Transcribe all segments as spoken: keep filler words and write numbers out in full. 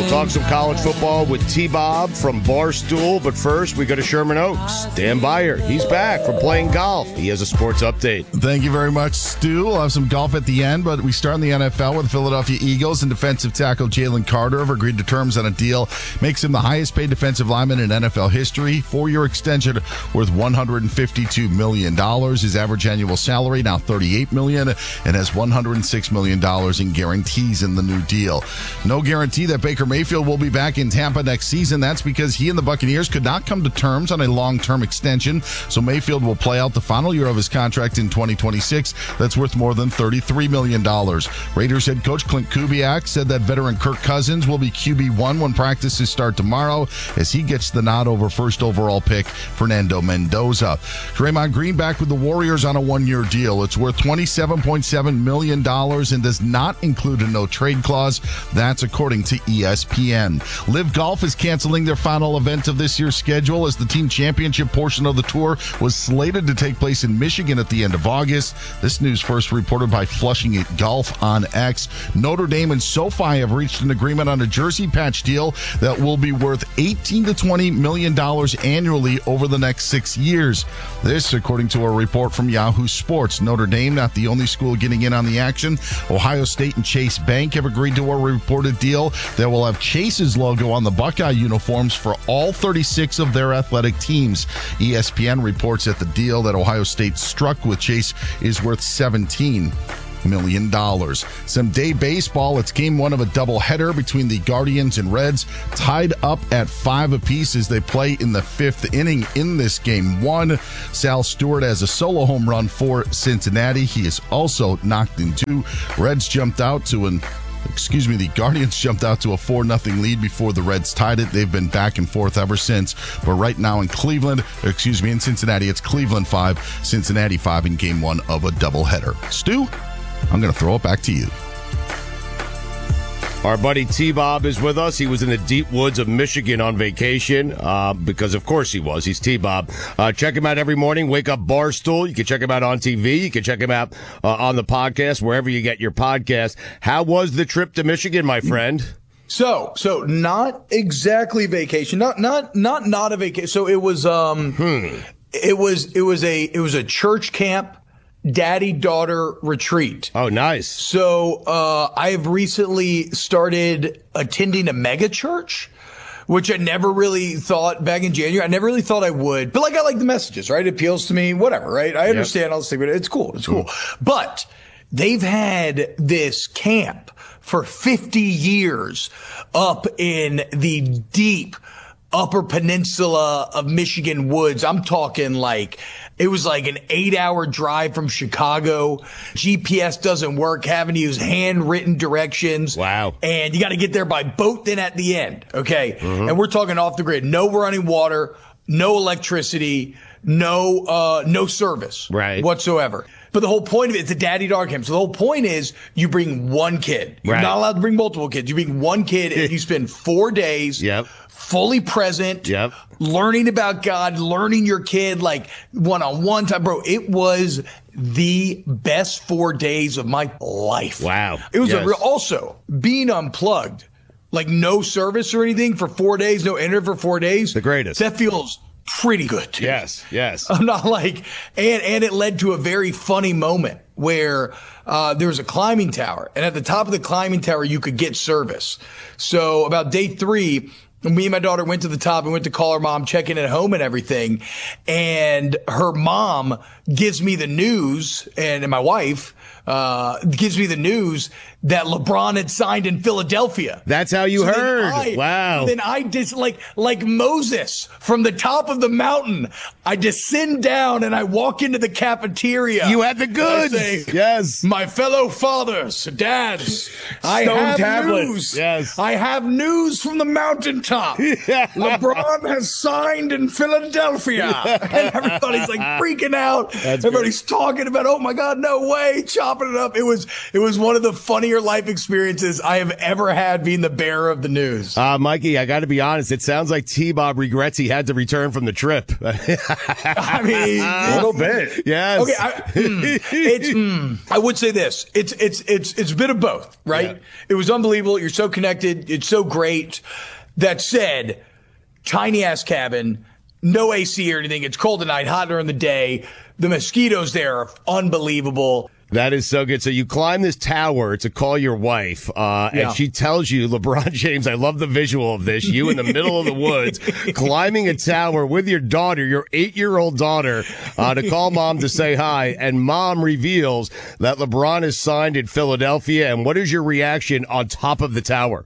Talk some college football with T-Bob from Barstool. But first, we go to Sherman Oaks. Dan Beyer, he's back from playing golf. He has a sports update. Thank you very much, Stu. We'll have some golf at the end, but we start in the N F L with the Philadelphia Eagles, and defensive tackle Jalen Carter have agreed to terms on a deal. Makes him the highest paid defensive lineman in N F L history. Four-year extension worth one hundred fifty-two million dollars. His average annual salary now thirty-eight million dollars, and has one hundred six million dollars in guarantees in the new deal. No guarantee that Baker Mayfield will be back in Tampa next season. That's because he and the Buccaneers could not come to terms on a long-term extension, so Mayfield will play out the final year of his contract in twenty twenty-six. That's worth more than thirty-three million dollars. Raiders head coach Clint Kubiak said that veteran Kirk Cousins will be Q B one when practices start tomorrow, as he gets the nod over first overall pick Fernando Mendoza. Draymond Green back with the Warriors on a one-year deal. It's worth twenty-seven point seven million dollars and does not include a no-trade clause. That's according to E S P N. Live Golf is canceling their final event of this year's schedule, as the team championship portion of the tour was slated to take place in Michigan at the end of August. This news first reported by Flushing It Golf on X. Notre Dame and SoFi have reached an agreement on a jersey patch deal that will be worth eighteen to twenty million dollars annually over the next six years. This, according to a report from Yahoo Sports. Notre Dame, not the only school getting in on the action. Ohio State and Chase Bank have agreed to a reported deal that will have Chase's logo on the Buckeye uniforms for all thirty-six of their athletic teams. E S P N reports that the deal that Ohio State struck with Chase is worth seventeen million dollars. Some day baseball. It's game one of a doubleheader between the Guardians and Reds, tied up at five apiece as they play in the fifth inning in this game one. Sal Stewart has a solo home run for Cincinnati. He is also knocked in two. Reds jumped out to an Excuse me, the Guardians jumped out to a four nothing lead before the Reds tied it. They've been back and forth ever since. But right now in Cleveland, excuse me, in Cincinnati, it's Cleveland five, Cincinnati five in game one of a doubleheader. Stu, I'm going to throw it back to you. Our buddy T-Bob is with us. He was in the deep woods of Michigan on vacation, uh, because of course he was. He's T-Bob. Uh, check him out every morning. Wake Up Barstool. You can check him out on T V. You can check him out uh, on the podcast, wherever you get your podcast. How was the trip to Michigan, my friend? So, so not exactly vacation. Not, not, not, not a vacation. So it was, um, hmm. it was, it was a, it was a church camp. Daddy-daughter retreat. Oh, nice. So uh, I have recently started attending a mega church, which I never really thought back in January. I never really thought I would. But like, I like the messages, right? It appeals to me, whatever, right? I understand yep. all this thing, but it's cool. It's cool. Mm. But they've had this camp for fifty years up in the deep Upper Peninsula of Michigan woods. I'm talking like, it was like an eight hour drive from Chicago. G P S doesn't work, having to use handwritten directions. Wow. And you got to get there by boat then at the end. Okay. Mm-hmm. And we're talking off the grid. No running water, no electricity, no, uh, no service. Right. Whatsoever. But the whole point of it, it's a daddy-daughter camp. So the whole point is you bring one kid. You're right. not allowed to bring multiple kids. You bring one kid and you spend four days. Yep. Fully present, yep. learning about God, learning your kid, like one-on-one time. Bro, it was the best four days of my life. Wow. It was yes. a real, also being unplugged, like no service or anything for four days, no internet for four days. The greatest. That feels pretty good too. Yes, yes. I'm not like, and, and it led to a very funny moment where uh, there was a climbing tower, and at the top of the climbing tower, you could get service. So about day three, me and my daughter went to the top and went to call her mom, checking at home and everything. And her mom gives me the news, and my wife uh, gives me the news that LeBron had signed in Philadelphia. That's how you so heard. I, wow. Then I just like, like Moses from the top of the mountain, I descend down and I walk into the cafeteria. You had the goods. Say, yes. My fellow fathers, dads, I Stone have tablets. news. Yes. I have news from the mountaintop. LeBron has signed in Philadelphia. And everybody's like freaking out. Everybody's great. Talking about, oh my God, no way, chopping it up. It was it was one of the funnier life experiences I have ever had being the bearer of the news. Uh, Mikey, I got to be honest. It sounds like T-Bob regrets he had to return from the trip. I mean, a little bit. Yes. Okay. I, mm, it's. Mm, I would say this. It's it's it's it's a bit of both, right? Yeah. It was unbelievable. You're so connected. It's so great. That said, tiny ass cabin, no A C or anything. It's cold at night, hot during the day. The mosquitoes there are unbelievable. That is so good. So you climb this tower to call your wife, uh, yeah. and she tells you, LeBron James, I love the visual of this. You in the middle of the woods, climbing a tower with your daughter, your eight-year-old daughter, uh, to call mom to say hi. And mom reveals that LeBron is signed in Philadelphia. And what is your reaction on top of the tower?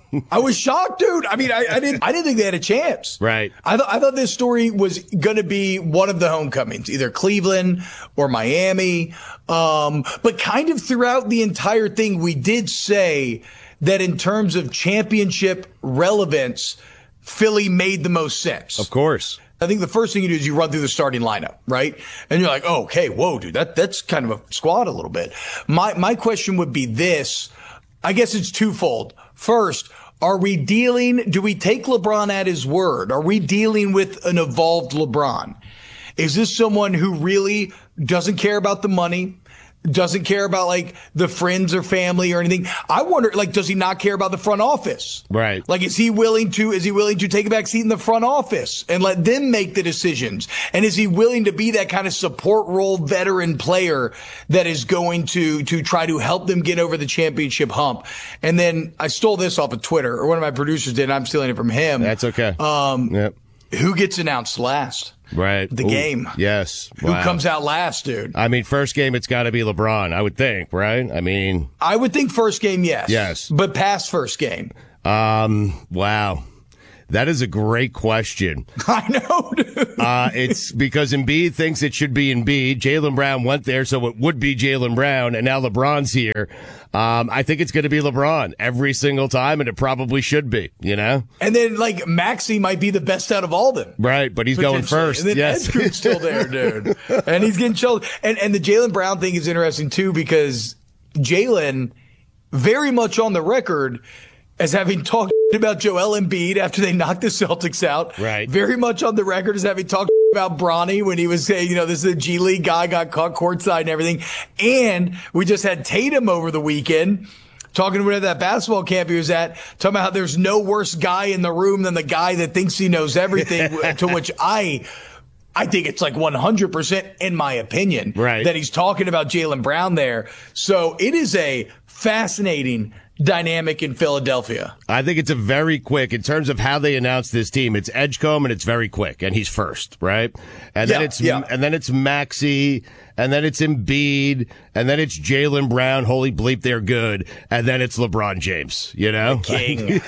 I was shocked, dude. I mean, I, I didn't, I didn't think they had a chance. Right. I thought, I thought this story was going to be one of the homecomings, either Cleveland or Miami. Um, but kind of throughout the entire thing, we did say that in terms of championship relevance, Philly made the most sense. Of course. I think the first thing you do is you run through the starting lineup, right? And you're like, oh, okay, whoa, dude, that, that's kind of a squad a little bit. My, my question would be this. I guess it's twofold. First, are we dealing, do we take LeBron at his word? Are we dealing with an evolved LeBron? Is this someone who really doesn't care about the money, doesn't care about like the friends or family or anything? I wonder, like, does he not care about the front office? Right. Like, is he willing to, is he willing to take a back seat in the front office and let them make the decisions? And is he willing to be that kind of support role veteran player that is going to, to try to help them get over the championship hump? And then I stole this off of Twitter, or one of my producers did, and I'm stealing it from him. That's okay. Um, yep. Who gets announced last? Right. The Ooh, game. Yes. Who Wow. comes out last, dude? I mean, first game, it's got to be LeBron, I would think, right? I mean. I would think first game, yes. Yes. But past first game. Um. Wow. That is a great question. I know, dude. Uh, it's because Embiid thinks it should be Embiid. Jaylen Brown went there, so it would be Jaylen Brown, and now LeBron's here. Um, I think it's going to be LeBron every single time, and it probably should be, you know? And then, like, Maxey might be the best out of all of them. Right, but he's going first. And then yes. Edger's still there, dude. And he's getting chilled. And, and the Jaylen Brown thing is interesting, too, because Jaylen, very much on the record as having talked about Joel Embiid after they knocked the Celtics out. Right. Very much on the record as having talked about Bronny when he was saying, you know, this is a G League guy, got caught courtside and everything. And we just had Tatum over the weekend talking about that basketball camp he was at, talking about how there's no worse guy in the room than the guy that thinks he knows everything, to which I... I think it's like one hundred percent in my opinion right. that he's talking about Jaylen Brown there. So it is a fascinating dynamic in Philadelphia. I think it's a very quick, in terms of how they announce this team, it's Edgecombe and it's very quick, and he's first, right? And then yeah, it's yeah. and then it's Maxey, and then it's Embiid, and then it's Jaylen Brown. Holy bleep, they're good. And then it's LeBron James, you know? The king.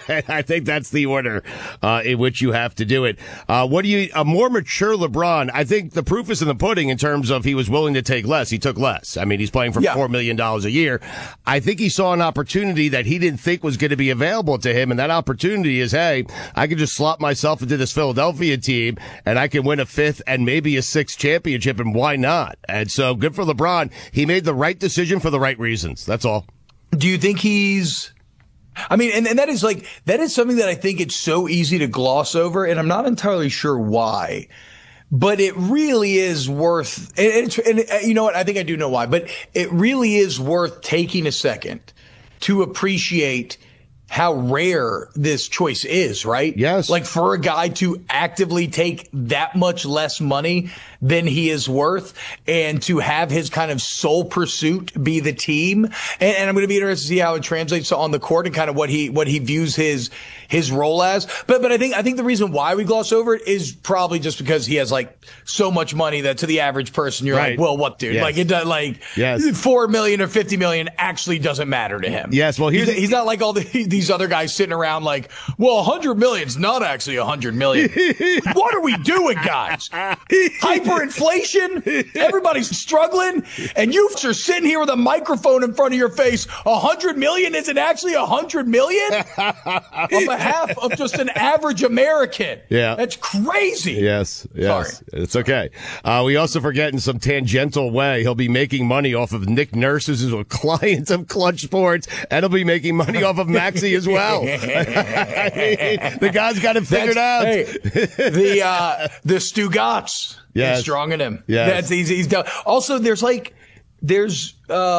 I think that's the order uh, in which you have to do it. Uh, what do you, a more mature LeBron, I think the proof is in the pudding in terms of he was willing to take less. He took less. I mean, he's playing for yeah. four million dollars a year. I think he saw an opportunity that he didn't think was going to be available to him. And that opportunity is, hey, I can just slot myself into this Philadelphia team and I can win a fifth and maybe a sixth championship. And why not? And so good for LeBron. He made the right decision for the right reasons. That's all. Do you think he's, I mean, and, and that is like, that is something that I think it's so easy to gloss over, and I'm not entirely sure why, but it really is worth, and, it's, and you know what? I think I do know why, but it really is worth taking a second to appreciate how rare this choice is, right? Yes. Like for a guy to actively take that much less money than he is worth and to have his kind of sole pursuit be the team. And, and I'm going to be interested to see how it translates on the court and kind of what he, what he views his, his role as. But, but I think, I think the reason why we gloss over it is probably just because he has like so much money that to the average person, you're right. like, well, what, dude? Yes. Like it does, like yes. four million or fifty million actually doesn't matter to him. Yes. Well, he's, he's, he's not like all the, these other guys sitting around like, well, a hundred million's not actually a hundred million. What are we doing, guys? Hype hyperinflation. Everybody's struggling. And you are sitting here with a microphone in front of your face. A hundred million isn't actually a hundred million on behalf of just an average American. Yeah. That's crazy. Yes. Yes. Sorry. It's okay. Uh, we also forget in some tangential way, he'll be making money off of Nick Nurse's who's a client of Clutch Sports, and he'll be making money off of Maxie as well. I mean, the guy's got it figured out. Hey, the uh, the Stugatz Yes. is strong in him. Yes. That's easy. He's done. Also, there's like there's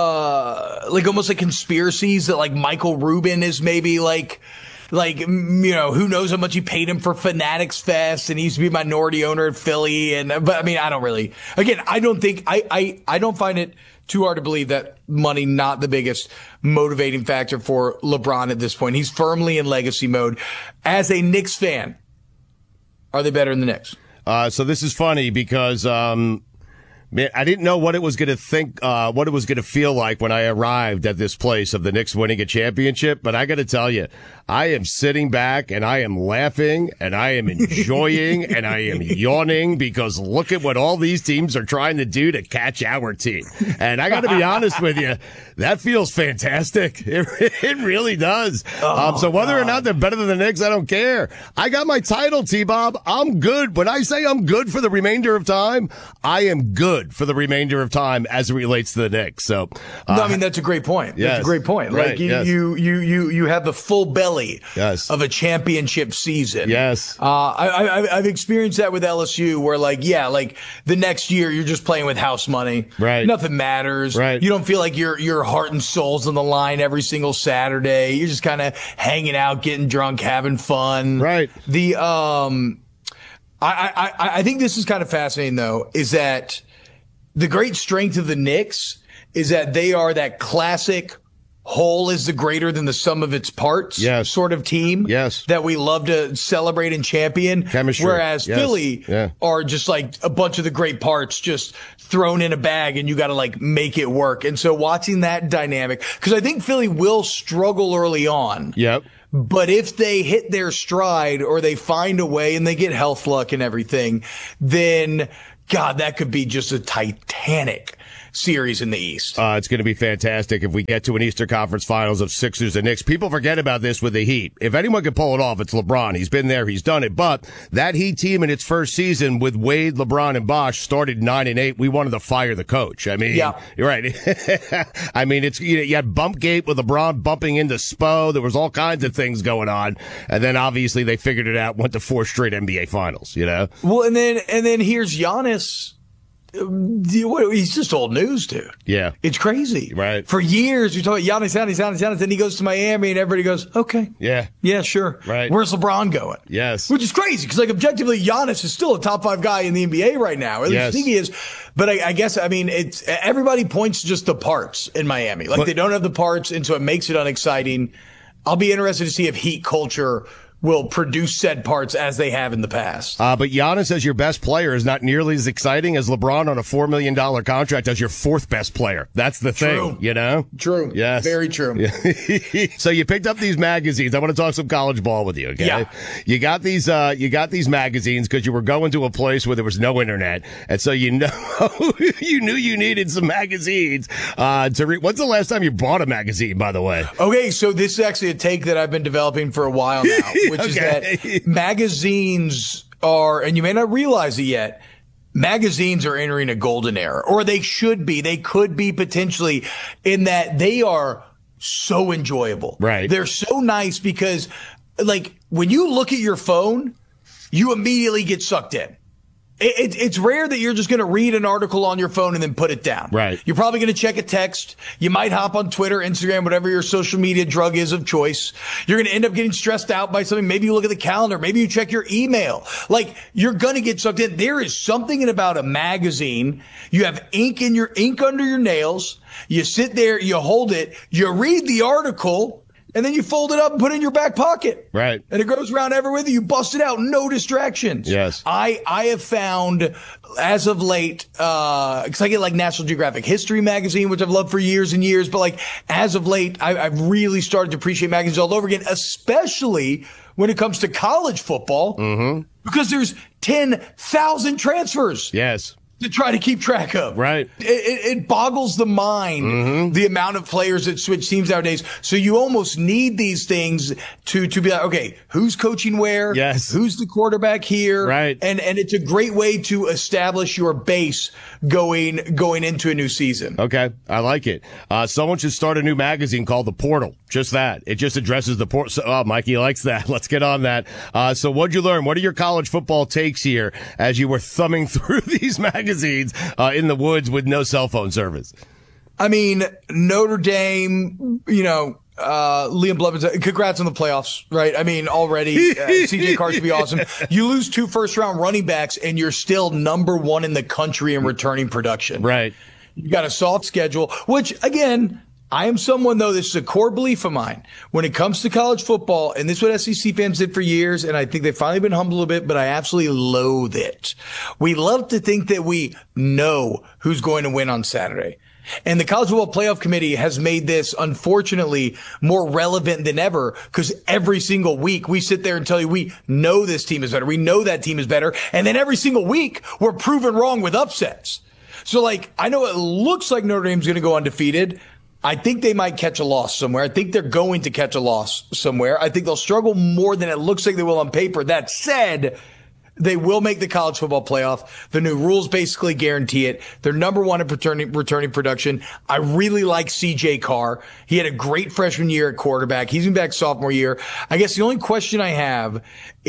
uh like almost like conspiracies that like Michael Rubin is maybe like. Like, mm, you know, who knows how much he paid him for Fanatics Fest, and he used to be a minority owner at Philly. And, but I mean, I don't really, again, I don't think, I, I, I don't find it too hard to believe that money not the biggest motivating factor for LeBron at this point. He's firmly in legacy mode. As a Knicks fan, are they better than the Knicks? Uh, so this is funny because, um, man, I didn't know what it was going to think, uh, what it was going to feel like when I arrived at this place of the Knicks winning a championship. But I got to tell you, I am sitting back and I am laughing and I am enjoying and I am yawning because look at what all these teams are trying to do to catch our team. And I got to be honest with you, that feels fantastic. It, it really does. Oh, um, so whether God. or not they're better than the Knicks, I don't care. I got my title, T-Bob. I'm good. When I say I'm good for the remainder of time, I am good for the remainder of time as it relates to the Knicks. So, uh, No, I mean, that's a great point. Yes. That's a great point. Like Right, you, yes. you, you, you, you have the full belly Yes. of a championship season. Yes. Uh, I, I, I've experienced that with L S U where like, yeah, like the next year you're just playing with house money. Right. Nothing matters. Right. You don't feel like your, your heart and soul's on the line every single Saturday. You're just kind of hanging out, getting drunk, having fun. Right. The, um, I, I, I think this is kind of fascinating though, is that the great strength of the Knicks is that they are that classic whole is the greater than the sum of its parts Yes. sort of team Yes. that we love to celebrate and champion. Chemistry. Whereas Yes. Philly Yeah. are just like a bunch of the great parts just thrown in a bag and you got to like make it work. And so watching that dynamic, because I think Philly will struggle early on. Yep. But if they hit their stride or they find a way and they get health luck and everything, then God, that could be just a titanic series in the East. Uh, it's going to be fantastic if we get to an Eastern Conference Finals of Sixers and Knicks. People forget about this with the Heat. If anyone can pull it off, it's LeBron. He's been there. He's done it. But that Heat team in its first season with Wade, LeBron, and Bosh started nine and eight. We wanted to fire the coach. I mean, Yeah. you're right. I mean, it's you, know, you had Bumpgate with LeBron bumping into Spo. There was all kinds of things going on. And then obviously they figured it out, went to four straight N B A Finals, you know? Well, and then and then here's Giannis. Um, do you- what- He's just old news, dude. Yeah. It's crazy. Right. For years, we talk Giannis, Giannis, Giannis, Giannis. Then he goes to Miami and everybody goes, okay. Yeah. Yeah, sure. Right. Where's LeBron going? Yes. Which is crazy because, like, objectively, Giannis is still a top five guy in the N B A right now. Or at least Yes. I think he is. But I, I guess, I mean, it's everybody points to just the parts in Miami. Like, But- they don't have the parts, and so it makes it unexciting. I'll be interested to see if Heat culture will produce said parts as they have in the past. Uh, but Giannis as your best player is not nearly as exciting as LeBron on a four million dollars contract as your fourth best player. That's the thing, True. you know? True. Yes. Very true. So you picked up these magazines. I want to talk some college ball with you, okay? Yeah. You got these, uh, you got these magazines because you were going to a place where there was no internet. And so you know, you knew you needed some magazines, uh, to read. When's the last time you bought a magazine, by the way? Okay, so this is actually a take that I've been developing for a while now, which is Okay. that magazines are, and you may not realize it yet, magazines are entering a golden era, or they should be. They could be potentially, in that they are so enjoyable. Right. They're so nice because, like, when you look at your phone, you immediately get sucked in. It, it, it's rare that you're just going to read an article on your phone and then put it down. Right. You're probably going to check a text. You might hop on Twitter, Instagram, whatever your social media drug is of choice. You're going to end up getting stressed out by something. Maybe you look at the calendar. Maybe you check your email. Like, you're going to get sucked in. There is something about a magazine. You have ink in your ink under your nails. You sit there, you hold it, you read the article, and then you fold it up and put it in your back pocket. Right. And it goes around everywhere with you. You bust it out. No distractions. Yes. I, I have found as of late, uh, cause I get like National Geographic History magazine, which I've loved for years and years. But like as of late, I, I've really started to appreciate magazines all over again, especially when it comes to college football, Mm-hmm. because there's ten thousand transfers. Yes. to try to keep track of. Right. It, it, it boggles the mind, mm-hmm. the amount of players that switch teams nowadays. So you almost need these things to, to be like, okay, who's coaching where? Yes. Who's the quarterback here? Right. And, and it's a great way to establish your base going, going into a new season. Okay. I like it. Uh, someone should start a new magazine called The Portal. Just that. It just addresses the portal. So, oh, Mikey likes that. Let's get on that. Uh, so what'd you learn? What are your college football takes here as you were thumbing through these magazines uh, in the woods with no cell phone service? I mean, Notre Dame, you know, uh, Liam Blevins, congrats on the playoffs, right? I mean, already, uh, C J Carr should be awesome. You lose two first round running backs and you're still number one in the country in returning production. Right. You got a soft schedule, which again, I am someone, though, this is a core belief of mine. When it comes to college football, and this is what S E C fans did for years, and I think they've finally been humbled a bit, but I absolutely loathe it. We love to think that we know who's going to win on Saturday. And the College Football Playoff Committee has made this, unfortunately, more relevant than ever because every single week we sit there and tell you we know this team is better. We know that team is better. And then every single week we're proven wrong with upsets. So, like, I know it looks like Notre Dame's going to go undefeated. I think they might catch a loss somewhere. I think they're going to catch a loss somewhere. I think they'll struggle more than it looks like they will on paper. That said, they will make the college football playoff. The new rules basically guarantee it. They're number one in returning, returning production. I really like C J Carr. He had a great freshman year at quarterback. He's been back sophomore year. I guess the only question I have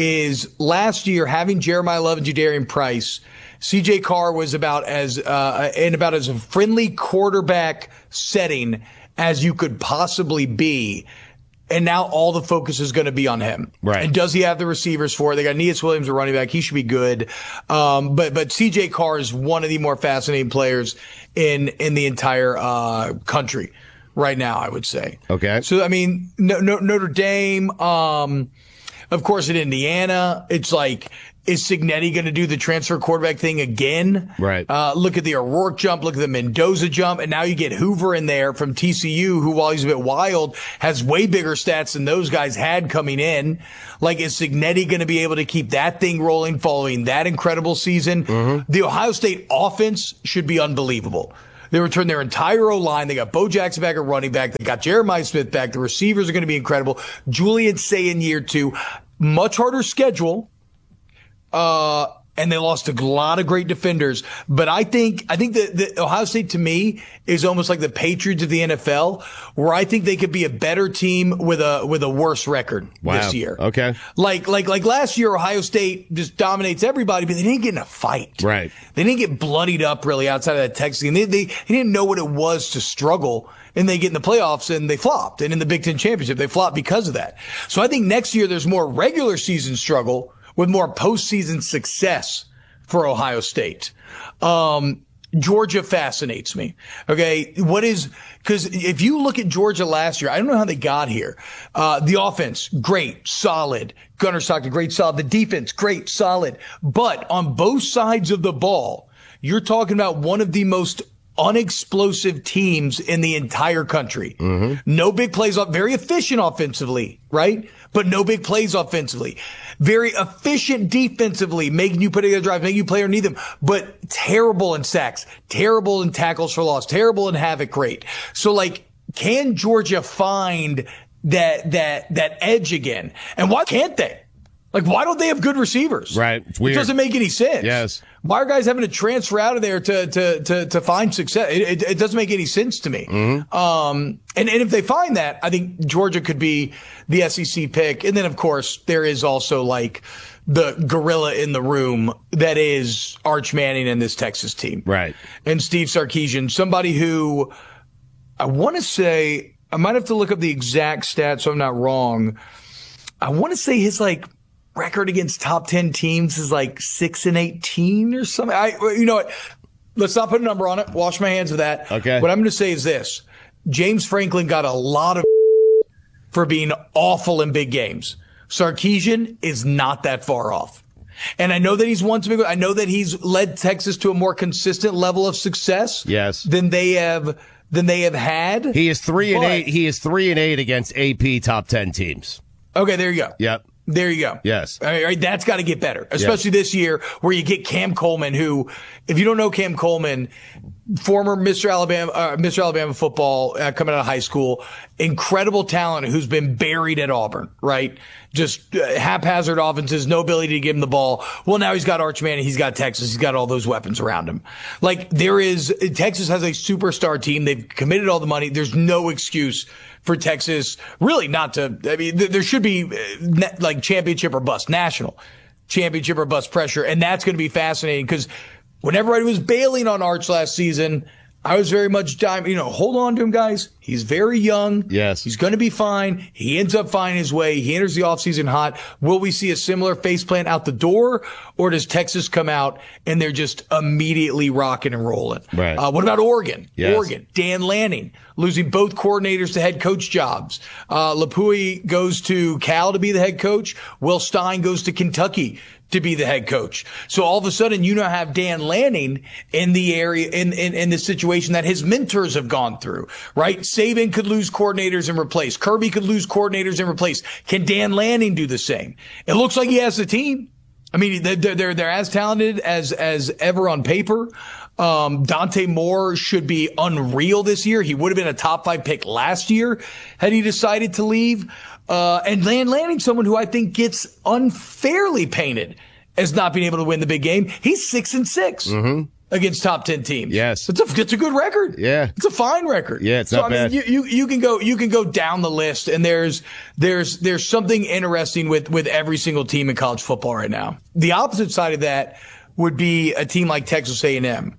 is last year having Jeremiah Love and Jadarian Price, C J Carr was about as uh, in about as a friendly quarterback setting as you could possibly be. And now all the focus is going to be on him. Right. And does he have the receivers for it? They got Neas Williams, a running back. He should be good. Um, but, but C J Carr is one of the more fascinating players in, in the entire, uh, country right now, I would say. Okay. So, I mean, no, no, Notre Dame, um, of course, at Indiana, it's like, is Cignetti going to do the transfer quarterback thing again? Right. Uh, look at the O'Rourke jump. Look at the Mendoza jump. And now you get Hoover in there from T C U, who, while he's a bit wild, has way bigger stats than those guys had coming in. Like, is Cignetti going to be able to keep that thing rolling following that incredible season? Mm-hmm. The Ohio State offense should be unbelievable. They returned their entire O-line. They got Bo Jackson back at running back. They got Jeremiah Smith back. The receivers are going to be incredible. Julian Say in year two. Much harder schedule. Uh, and they lost a lot of great defenders. But I think, I think that the Ohio State to me is almost like the Patriots of the N F L, where I think they could be a better team with a, with a worse record wow. this year. Okay. Like, like, like last year, Ohio State just dominates everybody, but they didn't get in a fight. Right. They didn't get bloodied up really outside of that Texas game. They, they, they didn't know what it was to struggle. And they get in the playoffs and they flopped. And in the Big Ten Championship, they flopped because of that. So I think next year there's more regular season struggle with more postseason success for Ohio State. Um, Georgia fascinates me. Okay. What is, cause if you look at Georgia last year, I don't know how they got here. Uh, the offense, great, solid. Gunnar Stockton, great, solid. The defense, great, solid. But on both sides of the ball, you're talking about one of the most unexplosive teams in the entire country. Mm-hmm. No big plays, very efficient offensively, right? But no big plays offensively. Very efficient defensively, making you put together drives, making you play underneath them, but terrible in sacks, terrible in tackles for loss, terrible in havoc rate. So, like, can Georgia find that, that, that edge again? And why can't they? Like, why don't they have good receivers? Right. It's weird. It doesn't make any sense. Yes. Why are guys having to transfer out of there to, to, to, to find success? It, it, it doesn't make any sense to me. Mm-hmm. Um, and, and if they find that, I think Georgia could be the S E C pick. And then, of course, there is also like the gorilla in the room that is Arch Manning and this Texas team. Right. And Steve Sarkisian, somebody who I want to say, I might have to look up the exact stats so I'm not wrong. I want to say his like, record against top ten teams is like six and eighteen or something. I, you know what? Let's not put a number on it. Wash my hands of that. Okay. What I'm going to say is this. James Franklin got a lot of for being awful in big games. Sarkisian is not that far off. And I know that he's won some big, I know that he's led Texas to a more consistent level of success. Yes. Than they have, than they have had. He is three and But- eight. He is three and eight against A P top ten teams. Okay, there you go. Yep. There you go. Yes. All right, that's got to get better, especially yes. this year where you get Cam Coleman, who, if you don't know Cam Coleman, former Mister Alabama, uh, Mister Alabama football uh, coming out of high school, incredible talent who's been buried at Auburn, right? Just uh, haphazard offenses, no ability to give him the ball. Well, now he's got Arch Manning, he's got Texas, he's got all those weapons around him. Like there is, Texas has a superstar team. They've committed all the money. There's no excuse for Texas really not to. I mean, th- there should be uh, like championship or bust, national championship or bust pressure. And that's going to be fascinating because whenever I was bailing on Arch last season, I was very much, you know, hold on to him, guys. He's very young. Yes. He's going to be fine. He ends up finding his way. He enters the offseason hot. Will we see a similar faceplant out the door, or does Texas come out and they're just immediately rocking and rolling? Right. Uh, what about Oregon? Yes. Oregon, Dan Lanning, losing both coordinators to head coach jobs. Uh, Lapui goes to Cal to be the head coach. Will Stein goes to Kentucky to be the head coach. So all of a sudden, you now have Dan Lanning in the area, in, in, in the situation that his mentors have gone through, right? Saban could lose coordinators and replace. Kirby could lose coordinators and replace. Can Dan Lanning do the same? It looks like he has the team. I mean, they're, they're, they're as talented as, as ever on paper. Um, Dante Moore should be unreal this year. He would have been a top five pick last year had he decided to leave. Uh, and Dan Lanning, someone who I think gets unfairly painted as not being able to win the big game. He's six and six mm-hmm. against top ten teams. Yes, it's a it's a good record. Yeah, it's a fine record. Yeah, it's so, not I bad. mean, you, you you can go you can go down the list, and there's there's there's something interesting with with every single team in college football right now. The opposite side of that would be a team like Texas A and M,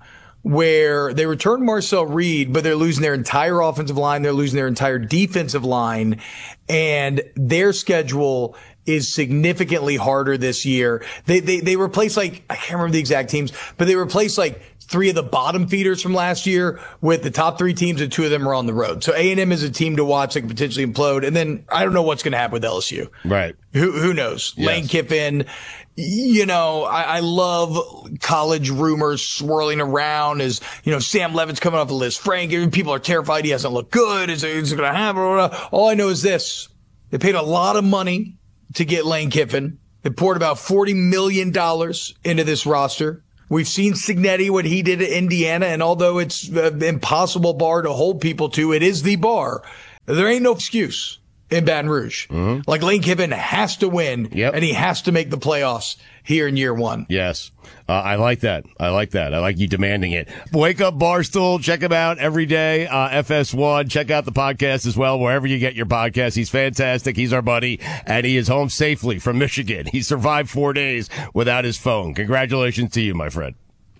where they returned Marcel Reed, but they're losing their entire offensive line. They're losing their entire defensive line, and their schedule is significantly harder this year. They, they, they replaced like, I can't remember the exact teams, but they replaced like three of the bottom feeders from last year with the top three teams, and two of them are on the road. So A and M is a team to watch that could potentially implode. And then I don't know what's going to happen with L S U. Right. Who, who knows? Yes. Lane Kiffin. You know, I, I love college rumors swirling around as, you know, Sam Levin's coming off the list. Frank, people are terrified he hasn't looked good. Is it, is it going to happen? All I know is this. They paid a lot of money to get Lane Kiffin. They poured about forty million dollars into this roster. We've seen Cignetti, what he did at Indiana, and although it's an impossible bar to hold people to, it is the bar. There ain't no excuse in Baton Rouge. Mm-hmm. Like Lane Kiffin has to win, yep. and he has to make the playoffs here in year one. Yes. Uh, I like that. I like that. I like you demanding it. Wake Up Barstool. Check him out every day. Uh, F S one. Check out the podcast as well, wherever you get your podcast. He's fantastic. He's our buddy, and he is home safely from Michigan. He survived four days without his phone. Congratulations to you, my friend.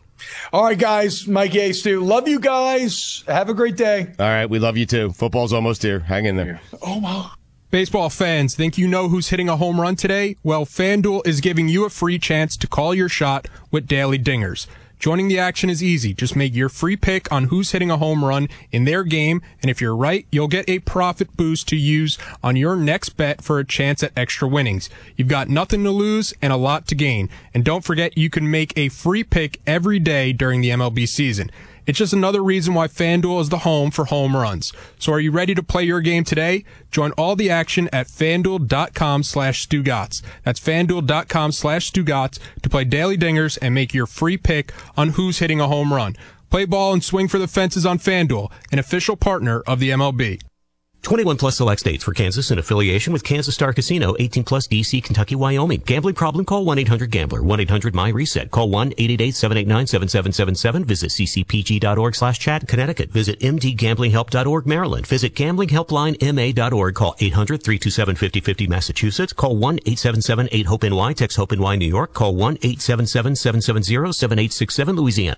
All right, guys. Mike A. Stu. Love you guys. Have a great day. All right. We love you too. Football's almost here. Hang in there. Oh, wow. Baseball fans, think you know who's hitting a home run today? Well, FanDuel is giving you a free chance to call your shot with Daily Dingers. Joining the action is easy. Just make your free pick on who's hitting a home run in their game, and if you're right, you'll get a profit boost to use on your next bet for a chance at extra winnings. You've got nothing to lose and a lot to gain. And don't forget, you can make a free pick every day during the M L B season. It's just another reason why FanDuel is the home for home runs. So are you ready to play your game today? Join all the action at FanDuel.com slash Stugotz. That's FanDuel.com slash Stugotz to play Daily Dingers and make your free pick on who's hitting a home run. Play ball and swing for the fences on FanDuel, an official partner of the M L B. twenty-one plus select states for Kansas in affiliation with Kansas Star Casino, eighteen plus D C, Kentucky, Wyoming. Gambling problem? Call one eight hundred gambler, one eight hundred my reset. Call one eight eight eight, seven eight nine, seven seven seven seven. Visit ccpg.org slash chat, Connecticut. Visit m d gambling help dot org, Maryland. Visit gambling helpline m a dot org. Call eight hundred, three two seven, five oh five oh, Massachusetts. Call one eight seven seven, eight hope N Y. Text HOPE-NY, New York. Call one eight seven seven, seven seven zero, seven eight six seven, Louisiana.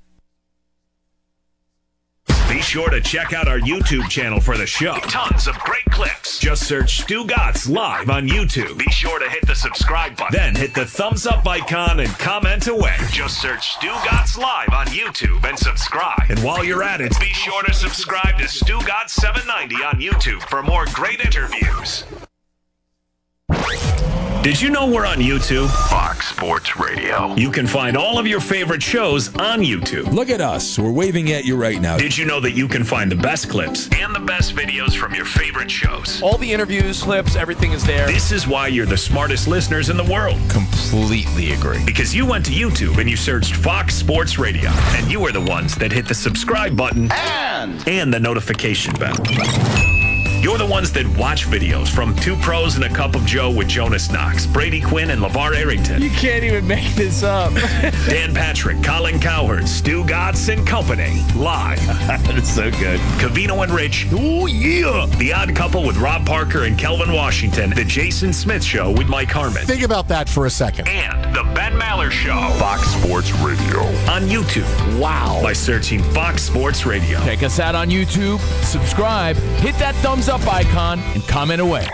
Be sure to check out our YouTube channel for the show. Tons of great clips. Just search Stugotz Live on YouTube. Be sure to hit the subscribe button. Then hit the thumbs up icon and comment away. Just search Stugotz Live on YouTube and subscribe. And while you're at it, be sure to subscribe to Stugotz seven ninety on YouTube for more great interviews. Did you know we're on YouTube? Fox Sports Radio. You can find all of your favorite shows on YouTube. Look at us. We're waving at you right now. Did you know that you can find the best clips and the best videos from your favorite shows? All the interviews, clips, everything is there. This is why you're the smartest listeners in the world. Completely agree. Because you went to YouTube and you searched Fox Sports Radio, and you are the ones that hit the subscribe button and, and the notification bell. You're the ones that watch videos from Two Pros and a Cup of Joe with Jonas Knox, Brady Quinn, and LeVar Arrington. You can't even make this up. Dan Patrick, Colin Cowherd, Stu Gatz and Company. Live. That's so good. Cavino and Rich. Oh, yeah. The Odd Couple with Rob Parker and Kelvin Washington. The Jason Smith Show with Mike Harmon. Think about that for a second. And The Ben Maller Show. Fox Sports Radio. On YouTube. Wow. By searching Fox Sports Radio. Check us out on YouTube. Subscribe. Hit that thumbs up icon and comment away.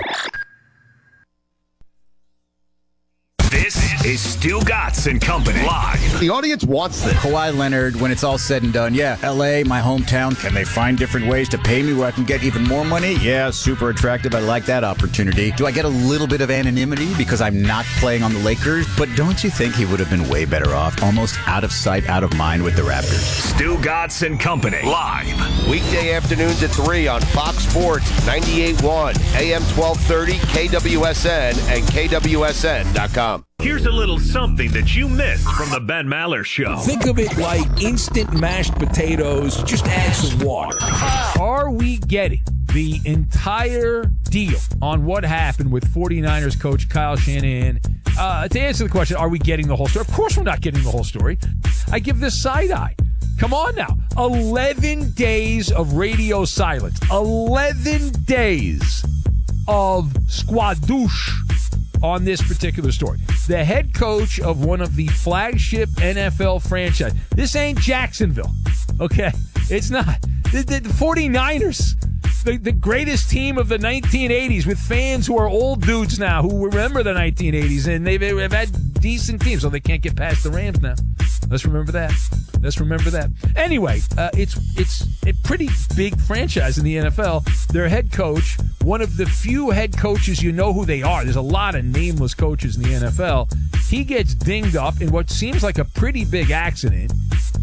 This is Stu Gatz and Company live. The audience wants this. Kawhi Leonard, when it's all said and done, yeah, L A, my hometown, can they find different ways to pay me where I can get even more money? Yeah, super attractive. I like that opportunity. Do I get a little bit of anonymity because I'm not playing on the Lakers? But don't you think he would have been way better off, almost out of sight, out of mind with the Raptors? Stu Gatz and Company live. Weekday afternoons at three on Fox Sports ninety-eight point one, A M twelve thirty, K W S N, and K W S N dot com. Here's a little something that you missed from the Ben Maller Show. Think of it like instant mashed potatoes. Just add some water. Are we getting the entire deal on what happened with 49ers coach Kyle Shanahan? Uh, to answer the question, are we getting the whole story? Of course we're not getting the whole story. I give this side eye. Come on now. eleven days of radio silence. eleven days of squadouche on this particular story. The head coach of one of the flagship N F L franchise. This ain't Jacksonville, okay? It's not. The, the, the 49ers, the, the greatest team of the nineteen eighties with fans who are old dudes now who remember the nineteen eighties, and they've, they've had decent teams, so they can't get past the Rams now. Let's remember that. Let's remember that. Anyway, uh, it's it's a pretty big franchise in the N F L. Their head coach, one of the few head coaches you know who they are. There's a lot of nameless coaches in the N F L. He gets dinged up in what seems like a pretty big accident,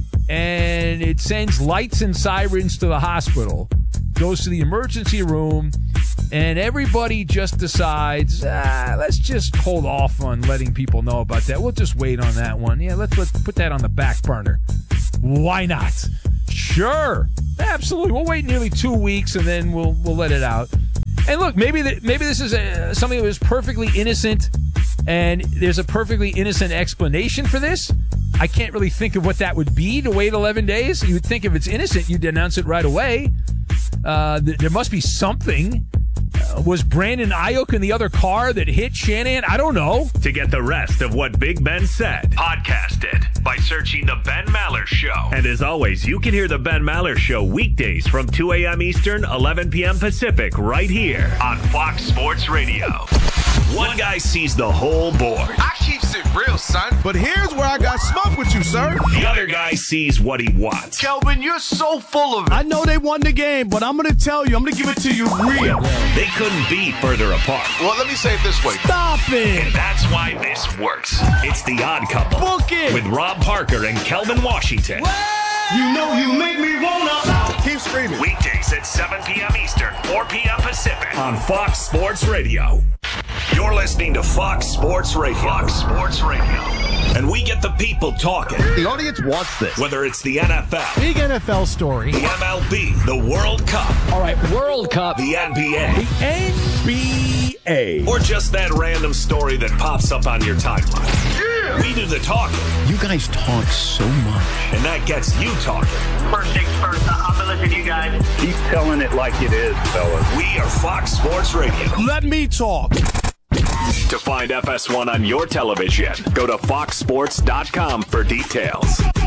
and it sends lights and sirens to the hospital, goes to the emergency room, and everybody just decides, ah, let's just hold off on letting people know about that. We'll just wait on that one. Yeah, let's, let's put that on the back burner. Why not? Sure. Absolutely. We'll wait nearly two weeks, and then we'll we'll let it out. And look, maybe the, maybe this is a, something that was perfectly innocent, and there's a perfectly innocent explanation for this. I can't really think of what that would be to wait eleven days. You would think if it's innocent, you'd announce it right away. Uh, th- there must be something. Uh, was Brandon Ayuk in the other car that hit Shanahan? I don't know. To get the rest of what Big Ben said, podcast it by searching The Ben Maller Show. And as always, you can hear The Ben Maller Show weekdays from two a.m. Eastern, eleven p.m. Pacific, right here on Fox Sports Radio. One guy sees the whole board. I keeps it real, son. But here's where I got smoke with you, sir. The other guy sees what he wants. Kelvin, you're so full of it. I know they won the game, but I'm going to tell you, I'm going to give it to you real. They couldn't be further apart. Well, let me say it this way. Stop it. And that's why this works. It's The Odd Couple. Book it. With Rob Parker and Kelvin Washington. You know you make me wanna. Keep screaming. Weekdays at seven p.m. Eastern, four p.m. Pacific on Fox Sports Radio. You're listening to Fox Sports Radio. Fox Sports Radio. And we get the people talking. The audience wants this. Whether it's the N F L, Big N F L story, the M L B, the World Cup, All right, World Cup, the N B A, the N B A, or just that random story that pops up on your timeline. Yeah. We do the talking. You guys talk so much. And that gets you talking. First things first, I'm going to listen to you guys. Keep telling it like it is, fellas. We are Fox Sports Radio. Let me talk. To find F S one on your television, go to fox sports dot com for details.